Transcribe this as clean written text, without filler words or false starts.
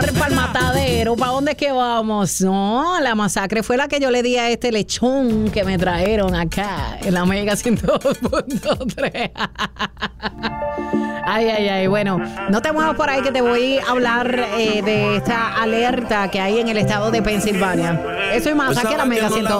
para el matadero. ¿Para dónde es que vamos? No, la masacre fue la que yo le di a este lechón que me trajeron acá en la Mega 102.3. Ay. Bueno, no te muevas por ahí que te voy a hablar de esta alerta que hay en el estado de Pensilvania. Eso y más, aquí a la Mega 102.